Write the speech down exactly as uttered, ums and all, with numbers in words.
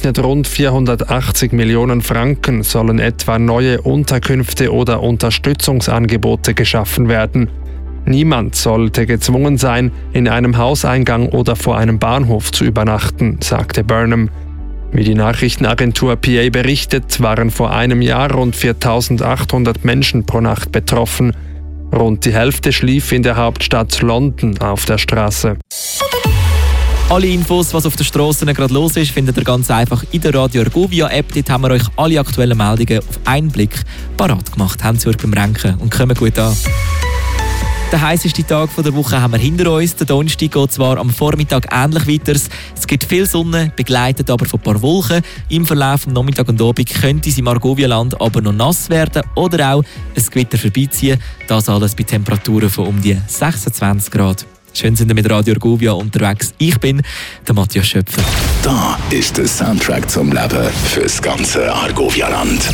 Rund vierhundertachtzig Millionen Franken sollen etwa neue Unterkünfte oder Unterstützungsangebote geschaffen werden. Niemand sollte gezwungen sein, in einem Hauseingang oder vor einem Bahnhof zu übernachten, sagte Burnham. Wie die Nachrichtenagentur P A berichtet, waren vor einem Jahr rund viertausendachthundert Menschen pro Nacht betroffen. Rund die Hälfte schlief in der Hauptstadt London auf der Straße. Alle Infos, was auf den Strassen gerade los ist, findet ihr ganz einfach in der Radio Argovia-App. Dort haben wir euch alle aktuellen Meldungen auf einen Blick parat gemacht. Haben Sie euch beim Ranken und kommen gut an. Den heißesten Tag der Woche haben wir hinter uns. Der Donnerstag geht zwar am Vormittag ähnlich weiter. Es gibt viel Sonne, begleitet aber von ein paar Wolken. Im Verlauf des Nachmittag und Abend könnte es im Argovia-Land aber noch nass werden oder auch ein Gewitter vorbeiziehen. Das alles bei Temperaturen von um die sechsundzwanzig Grad. Schön sind wir mit Radio Argovia unterwegs. Ich bin der Matthias Schöpfer. Da ist der Soundtrack zum Leben fürs ganze Argovia-Land.